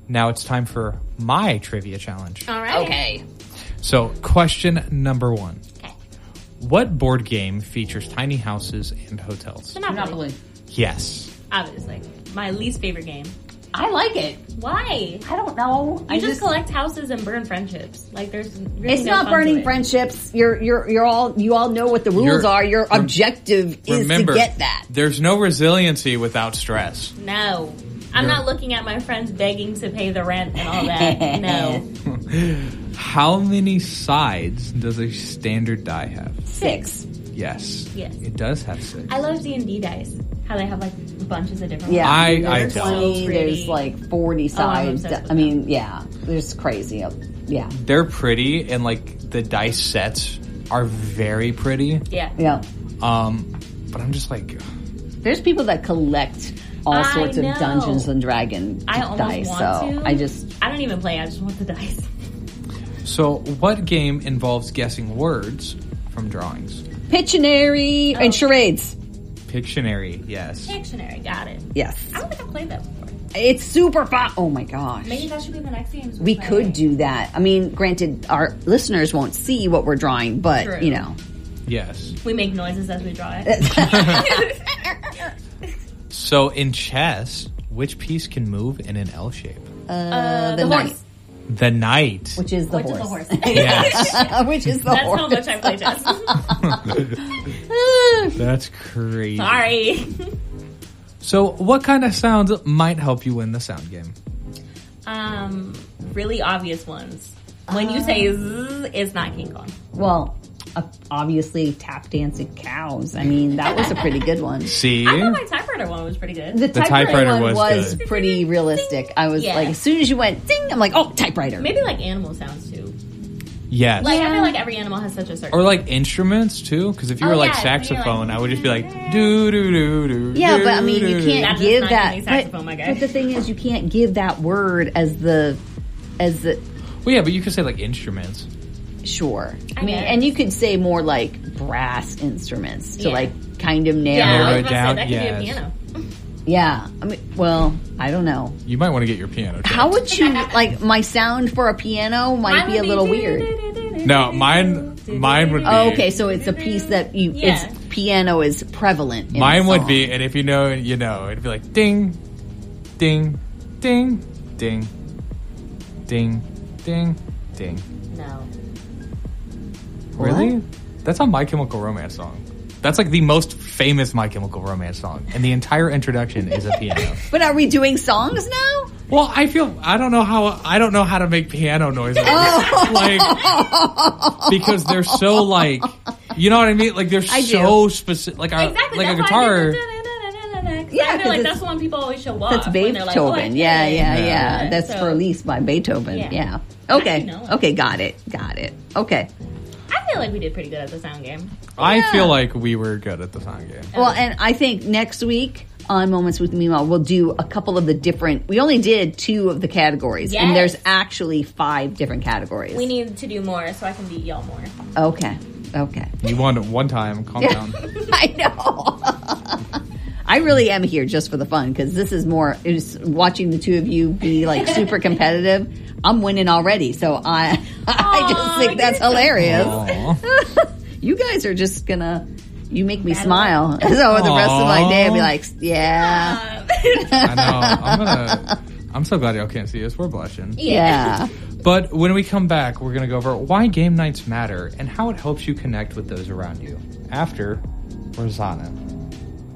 Now it's time for my trivia challenge. All right. Okay. So, question number 1. Okay. What board game features tiny houses and hotels? Monopoly. Yes. Obviously. My least favorite game. I like it. Why? I don't know. You just collect houses and burn friendships. Like there's really It's no not fun to burning it. friendships. You all know what the rules are. Your objective is Remember, to get that. There's no resiliency without stress. No. I'm not looking at my friends begging to pay the rent and all that. No. How many sides does a standard die have? 6. Yes. Yes. It does have 6. I love D&D dice. How they have like bunches of different Yeah, ones. I there's don't. 20, So pretty. there's like 40 I'm sides. obsessed with I mean, yeah, there's crazy. Yeah, They're pretty, and like the dice sets are very pretty. Yeah. yeah. But I'm just like, There's people that collect all I sorts of know. Dungeons and Dragon I almost dice. want So to. I don't even play. I just want the dice. so what game involves guessing words from drawings? Pictionary and charades. Pictionary, yes. Pictionary. Got it. Yes, I don't think I've played that before. it's super fun. Oh my gosh. Maybe that should be the next game. We could do that. I mean, granted, our listeners won't see what we're drawing, but True. you know. Yes. We make noises as we draw it. So in chess, which piece can move in an L shape? The the knight, horse. The knight. which is the Which is horse. the horse. Yes. Which is the That's horse. how much I play chess. That's crazy. Sorry. So What kind of sounds might help you win the sound game? Really obvious ones. When you say zzz, it's not King Kong. Well, obviously, tap dancing cows. I mean, that was a pretty good one. See? I thought my typewriter one was pretty good. The typewriter typewriter one was was pretty realistic. I was Yeah. like, as soon as you went ding, I'm like, oh, typewriter. Maybe like animal sounds too. Yes. Like I feel like every animal has such a certain. Or like instruments too, because if you Oh, were like yeah, if you're saxophone, like- I would just be like do do do do. Yeah, but I mean, you can't That does give not that. give me saxophone, my guy. But the thing is, you can't give that word as the. Well, yeah, but you could say like instruments. Sure. I I mean, guess. and you could say more like brass instruments to Yeah. like kind of yeah, narrow. I Narrow was it about to down, say, that could be yes. a piano. Yeah. I mean, well, I don't know. You might want to get your piano. How checked. would you like my sound for a piano might be a little weird. No, mine would be. Oh, okay, so it's a piece that you. Yeah. It's piano is prevalent. In Mine the would song. be, and if you know, you know, it'd be like ding, ding, ding, ding, ding, ding, ding. No. Really? That's a My Chemical Romance song. That's like the most famous My Chemical Romance song, and the entire introduction is a piano. But are we doing songs now? Well, I don't know how to make piano noises. Oh. Like, because they're so like, you know what I mean? Like they're I so specific. Like a Exactly. like a that's why I guitar. did the Yeah, I feel 'cause like it's- that's the one people always show off. That's when they're like, oh, I Beethoven. did Yeah, it. yeah. That's So, for Elise by Beethoven. Yeah. Yeah. I Okay. know. Okay. Got it. Okay. I feel like we did pretty good at the sound game. I Yeah. feel like we were good at the sound game. Well, and I think next week on Moments with Mima, we'll do a couple of the different. We only did 2 of the categories, and Yes. there's actually 5 different categories. We need to do more so I can beat y'all more. Okay. You won it one time. Calm down. I know. I really am here just for the fun because this is more is watching the 2 of you be like super competitive. I'm winning already, so I just think that's hilarious. Aw. You guys are just gonna. You make me smile. So the rest of my day, I'll be like, yeah, I know. I'm so glad y'all can't see us. We're blushing. yeah. But when we come back, we're going to go over why game nights matter and how it helps you connect with those around you. After Rosanna.